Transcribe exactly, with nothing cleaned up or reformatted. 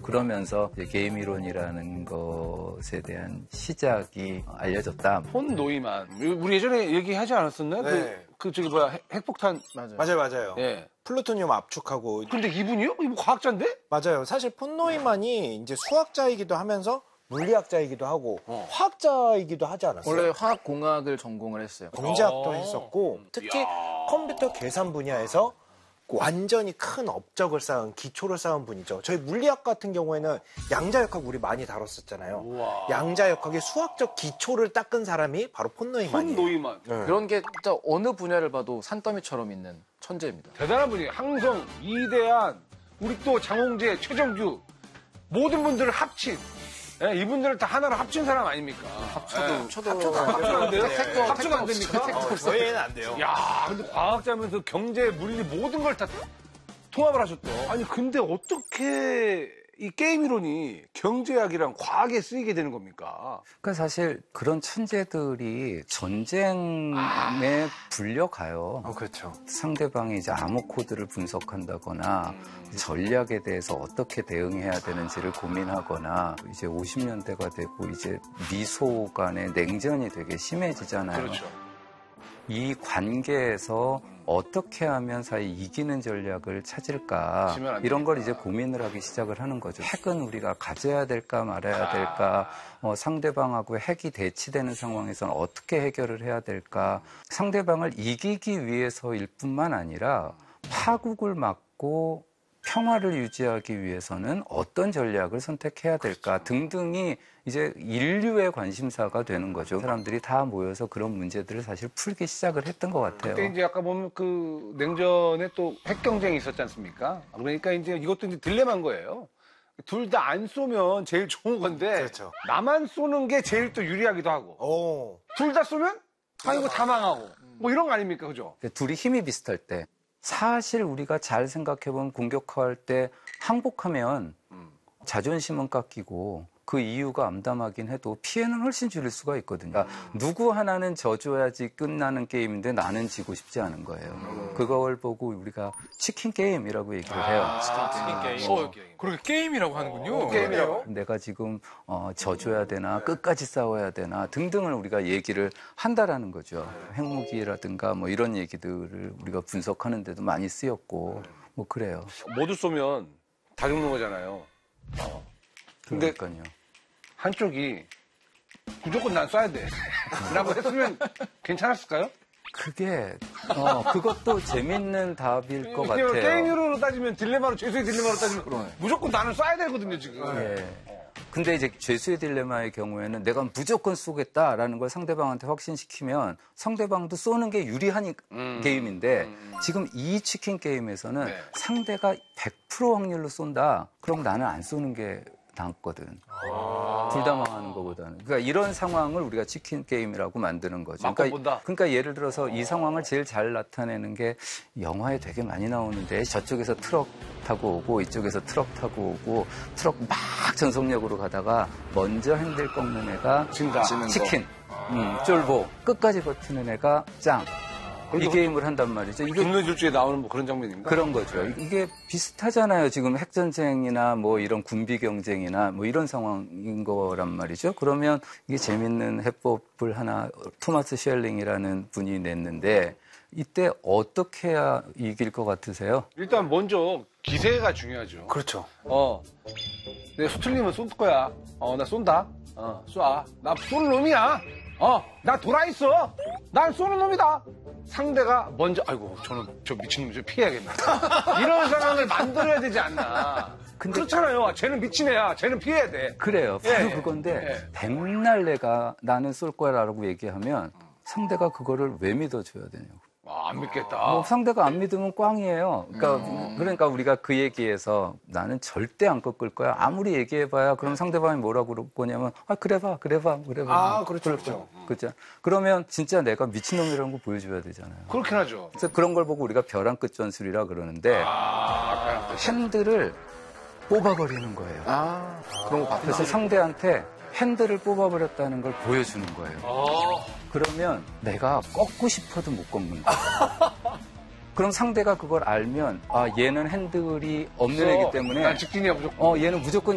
그러면서 이제 게임 이론이라는 것에 대한 시작이 알려졌다. 폰 노이만. 우리 예전에 얘기하지 않았었나? 네. 그, 그 저기 뭐야 핵, 핵폭탄. 맞아요. 맞아요, 맞아요. 예. 플루토늄 압축하고. 근데 이분이요? 이분 과학자인데? 맞아요. 사실 폰 노이만이 이제 수학자이기도 하면서 물리학자이기도 하고 어. 화학자이기도 하지 않았어요? 원래 화학공학을 전공을 했어요. 경제학도 했었고 특히 야. 컴퓨터 계산 분야에서 완전히 큰 업적을 쌓은 기초를 쌓은 분이죠. 저희 물리학 같은 경우에는 양자역학 우리 많이 다뤘었잖아요. 우와. 양자역학의 수학적 기초를 닦은 사람이 바로 폰 노이만이에요. 폰 노이만. 네. 그런 게 진짜 어느 분야를 봐도 산더미처럼 있는 천재입니다. 대단한 분이에요. 항성, 이대한, 우리 또 장홍재, 최정규 모든 분들을 합친. 예, 이분들을 다 하나로 합친 사람 아닙니까? 합쳐도, 예. 쳐도. 합쳐도 안 돼요? 택도, 합쳐도 안 됩니까? 어, 저희는 안 돼요. 야, 근데 과학자면서 경제, 물리 모든 걸 다 통합을 하셨다. 아니, 근데 어떻게 이 게임 이론이 경제학이랑 과학에 쓰이게 되는 겁니까? 그러니까 사실 그런 천재들이 전쟁에 아... 불려가요. 어, 그렇죠. 상대방이 이제 암호 코드를 분석한다거나 음... 전략에 대해서 어떻게 대응해야 되는지를 고민하거나 이제 오십 년대가 되고 이제 미소 간의 냉전이 되게 심해지잖아요. 그렇죠. 이 관계에서 어떻게 하면 사이 이기는 전략을 찾을까 이런 걸 이제 고민을 하기 시작을 하는 거죠. 핵은 우리가 가져야 될까 말아야 될까 어, 상대방하고 핵이 대치되는 상황에서는 어떻게 해결을 해야 될까 상대방을 이기기 위해서일 뿐만 아니라 파국을 막고 평화를 유지하기 위해서는 어떤 전략을 선택해야 될까 등등이 이제 인류의 관심사가 되는 거죠. 사람들이 다 모여서 그런 문제들을 사실 풀기 시작을 했던 것 같아요. 그때 이제 아까 보면 그 냉전에 또 핵 경쟁이 있었지 않습니까? 그러니까 이제 이것도 이제 딜레마인 거예요. 둘 다 안 쏘면 제일 좋은 건데 그렇죠. 나만 쏘는 게 제일 또 유리하기도 하고 둘 다 쏘면 아이고 다 망하고 뭐 이런 거 아닙니까? 그죠? 둘이 힘이 비슷할 때 사실 우리가 잘 생각해보면 공격할 때 항복하면 음. 자존심은 깎이고 그 이유가 암담하긴 해도 피해는 훨씬 줄일 수가 있거든요. 그러니까 음. 누구 하나는 져줘야지 끝나는 게임인데 나는 지고 싶지 않은 거예요. 음. 그걸 보고 우리가 치킨 게임이라고 얘기를 해요. 아, 치킨 게임. 어, 그렇게 게임이라고 하는군요. 어, 게임이라고? 내가 지금 어, 져줘야 되나 끝까지 싸워야 되나 등등을 우리가 얘기를 한다라는 거죠. 핵무기라든가 뭐 이런 얘기들을 우리가 분석하는 데도 많이 쓰였고 뭐 그래요. 모두 쏘면 다 죽는 거잖아요. 어. 근데 그러니까요. 한쪽이 무조건 난 쏴야 돼 라고 했으면 괜찮았을까요? 그게 어 그것도 재밌는 답일 것 같아요. 게임으로 따지면 딜레마로 죄수의 딜레마로 따지면 그러네. 무조건 나는 쏴야 되거든요 지금. 예. 근데 이제 죄수의 딜레마의 경우에는 내가 무조건 쏘겠다라는 걸 상대방한테 확신시키면 상대방도 쏘는 게 유리한 음, 게임인데 음. 지금 이 치킨 게임에서는 네. 상대가 백 퍼센트 확률로 쏜다. 그럼 나는 안 쏘는 게 낫거든. 아~ 둘 다 망하는 거보다는. 그러니까 이런 상황을 우리가 치킨 게임이라고 만드는 거죠. 그러니까, 그러니까 예를 들어서 이 상황을 제일 잘 나타내는 게 영화에 되게 많이 나오는데 저쪽에서 트럭 타고 오고 이쪽에서 트럭 타고 오고 트럭 막 전속력으로 가다가 먼저 핸들 꺾는 애가 진다. 치킨, 음, 쫄보, 끝까지 버티는 애가 짱. 이 게임을 한단 말이죠. 이게 분노질주에 나오는 뭐 그런 장면인가? 그런 거죠. 이게 비슷하잖아요. 지금 핵전쟁이나 뭐 이런 군비 경쟁이나 뭐 이런 상황인 거란 말이죠. 그러면 이게 재밌는 해법을 하나 토마스 쉘링이라는 분이 냈는데 이때 어떻게 해야 이길 것 같으세요? 일단 먼저 기세가 중요하죠. 그렇죠. 어, 내가 수틀리면 쏠 거야. 어, 나 쏜다. 어, 쏴. 나 쏠 놈이야. 어, 나 돌아있어. 난 쏘는 놈이다. 상대가 먼저, 아이고, 저는 저 미친놈 좀 피해야겠네. 이런 상황을 만들어야 되지 않나. 근데 그렇잖아요. 쟤는 미친 애야. 쟤는 피해야 돼. 그래요. 바로 예, 그건데 예. 백날 내가 나는 쏠 거야라고 얘기하면 상대가 그거를 왜 믿어줘야 되냐고. 아, 안 믿겠다. 뭐 상대가 안 믿으면 꽝이에요. 그러니까, 음. 그러니까 우리가 그 얘기에서 나는 절대 안 꺾을 거야. 아무리 얘기해봐야 그럼 상대방이 뭐라고 그럴 거냐면 아 그래봐, 그래봐, 그래봐. 아, 그렇죠, 그렇죠. 그렇죠. 그러면 진짜 내가 미친놈이라는 거 보여줘야 되잖아요. 그렇긴 하죠. 그래서 그런 걸 보고 우리가 벼랑 끝 전술이라 그러는데 아, 핸들을 뽑아버리는 거예요. 아, 그런 거 그래서 상대한테 핸들을 뽑아버렸다는 걸 보여주는 거예요. 아. 그러면 내가 꺾고 싶어도 못 꺾는 거예요. 그럼 상대가 그걸 알면 아 얘는 핸들이 없는 애기 때문에 난 직진이야 무조건. 어 얘는 무조건